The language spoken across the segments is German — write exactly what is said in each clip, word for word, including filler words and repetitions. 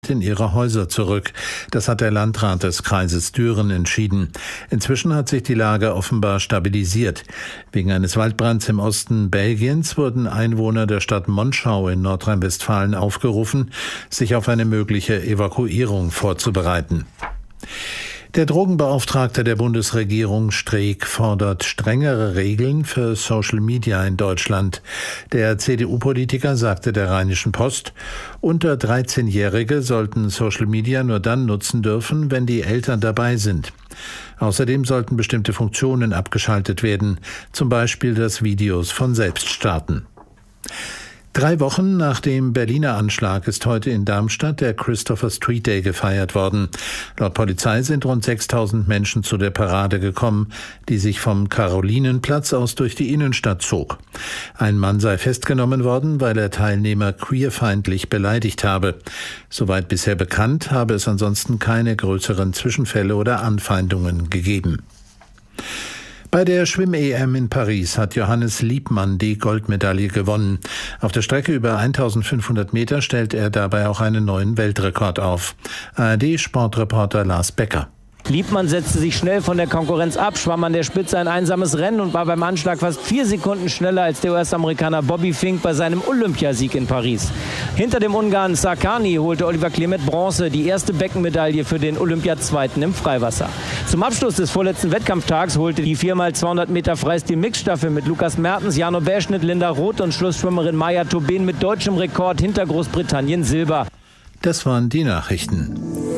in ihre Häuser zurück. Das hat der Landrat des Kreises Düren entschieden. Inzwischen hat sich die Lage offenbar stabilisiert. Wegen eines Waldbrands im Osten Belgiens wurden Einwohner der Stadt Monschau in Nordrhein-Westfalen aufgerufen, sich auf eine mögliche Evakuierung vorzubereiten. Der Drogenbeauftragte der Bundesregierung Streeck fordert strengere Regeln für Social Media in Deutschland. Der C D U-Politiker sagte der Rheinischen Post, unter dreizehnjährige sollten Social Media nur dann nutzen dürfen, wenn die Eltern dabei sind. Außerdem sollten bestimmte Funktionen abgeschaltet werden, zum Beispiel das Videos von selbst starten. Drei Wochen nach dem Berliner Anschlag ist heute in Darmstadt der Christopher Street Day gefeiert worden. Laut Polizei sind rund sechstausend Menschen zu der Parade gekommen, die sich vom Karolinenplatz aus durch die Innenstadt zog. Ein Mann sei festgenommen worden, weil er Teilnehmer queerfeindlich beleidigt habe. Soweit bisher bekannt, habe es ansonsten keine größeren Zwischenfälle oder Anfeindungen gegeben. Bei der Schwimm-E M in Paris hat Johannes Liebmann die Goldmedaille gewonnen. Auf der Strecke über eintausendfünfhundert Meter stellt er dabei auch einen neuen Weltrekord auf. A R D-Sportreporter Lars Becker. Liebmann setzte sich schnell von der Konkurrenz ab, schwamm an der Spitze ein einsames Rennen und war beim Anschlag fast vier Sekunden schneller als der U S-Amerikaner Bobby Fink bei seinem Olympiasieg in Paris. Hinter dem Ungarn Sarkany holte Oliver Klemet Bronze, die erste Beckenmedaille für den Olympiazweiten im Freiwasser. Zum Abschluss des vorletzten Wettkampftags holte die vier mal zweihundert Meter Freistil-Mixstaffel mit Lukas Mertens, Jano Berschnitt, Linda Roth und Schlussschwimmerin Maya Tobin mit deutschem Rekord hinter Großbritannien Silber. Das waren die Nachrichten.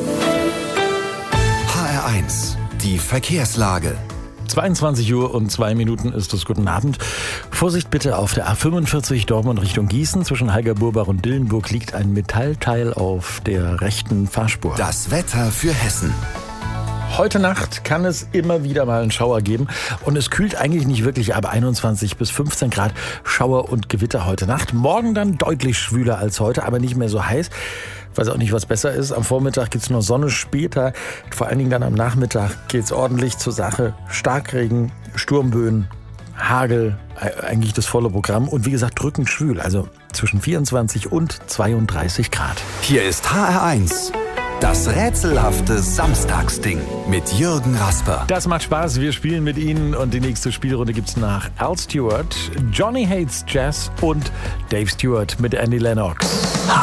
H R eins, die Verkehrslage. zweiundzwanzig Uhr und zwei Minuten ist es. Guten Abend. Vorsicht bitte auf der A fünfundvierzig Dortmund Richtung Gießen. Zwischen Heigerburbach und Dillenburg liegt ein Metallteil auf der rechten Fahrspur. Das Wetter für Hessen. Heute Nacht kann es immer wieder mal einen Schauer geben und es kühlt eigentlich nicht wirklich ab, einundzwanzig bis fünfzehn Grad Schauer und Gewitter heute Nacht. Morgen dann deutlich schwüler als heute, aber nicht mehr so heiß. Ich weiß auch nicht, was besser ist. Am Vormittag gibt's noch Sonne, später, vor allen Dingen dann am Nachmittag geht's ordentlich zur Sache. Starkregen, Sturmböen, Hagel, eigentlich das volle Programm und wie gesagt drückend schwül, also zwischen vierundzwanzig und zweiunddreißig Grad. Hier ist H R eins. Das rätselhafte Samstagsding mit Jürgen Rasper. Das macht Spaß, wir spielen mit Ihnen und die nächste Spielrunde gibt's nach Al Stewart, Johnny Hates Jazz und Dave Stewart mit Annie Lennox.